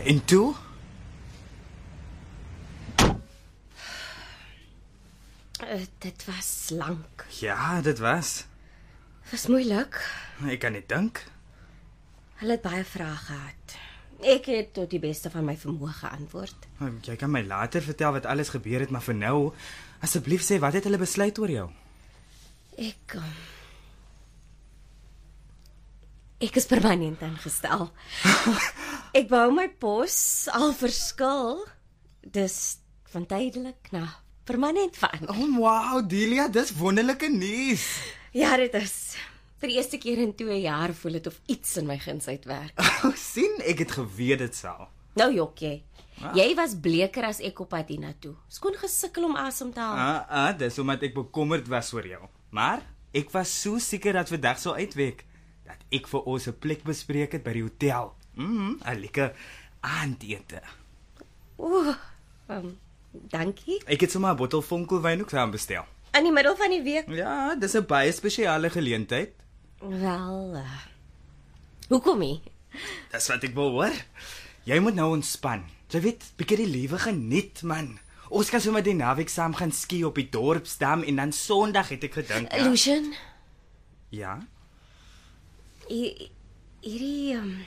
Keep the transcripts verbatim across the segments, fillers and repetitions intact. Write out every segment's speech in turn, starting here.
En toe? Uh, dit was lank. Ja, dit was. Het was moeilik. Ek kan net dink. Hulle het baie vrae gehad. Ek het tot die beste van my vermoë geantwoord. Jy kan my later vertel wat alles gebeur het, maar vir nou, asseblief sê, wat het hulle besluit oor jou? Ek um, Ek is permanent aangestel. Ek bou my pos al verskil. Dis van tydelik na permanent van. Oh, wow, Delia, dis wonderlike nuus. Ja, dit is. Vir die eerste keer in twee jaar voel dit of iets in my guns uitwerk. Oh, sien, ek het geweet dit sal. Nou jok jy. Ah. Jy was bleker as ek op pad hiernatoe. Skoon gesukkel om asem te haal. Ah, ah, dis omdat ek bekommerd was oor jou. Maar ek was so seker dat vandag sou uitweek dat ek vir ons 'n plek bespreek het by die hotel. Mm, 'n lekker aandete. Ooh, um, dankie. Ek het sommer 'n bottel vonkelwyn ook saam bestel. In die middel van die week? Ja, dis 'n baie spesiale geleentheid. Wel, uh, hoekom nie? Dis wat ek wil hoor. Jy moet nou ontspan. Jy weet, bietjie die lewe geniet, man. Ons kan sommer die naweek saam gaan ski op die dorpsdam en dan Sondag het ek gedink. Ja. Lucian? Ja? Hierdie um,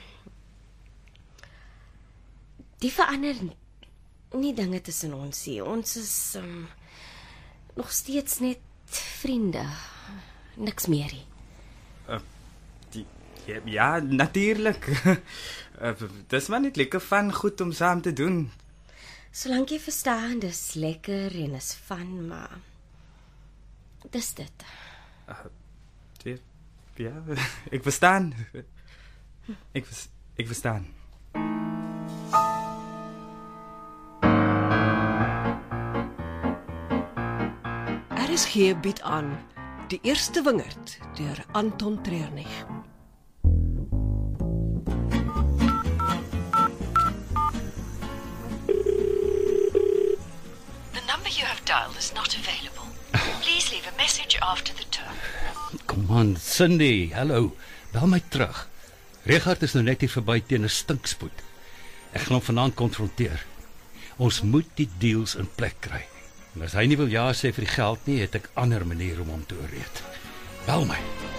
die verander nie dinge tussen ons nie. Ons is um, nog steeds net vriende. Niks meer nie. Uh, die, ja, ja, natuurlik. uh, dis maar net lekker van goed om saam te doen. Solank jy verstaan, dis lekker en is van, maar dis dit. Uh, die, ja, ek verstaan. Ek, ek verstaan. R S G bied aan Die Eerste Wingerd deur Anton Treurnig. The number you have dialed is not available. Please leave a message after the tone. Kom aan, Cindy, hallo. Bel my terug. Regard is nou net hier verby teen 'n stinkspoed. Ek gaan hom vanaand konfronteer. Ons moet die deals in plek kry. En as hy nie wil ja sê vir die geld nie, het ek ander maniere om hom te oorreed. Bel my.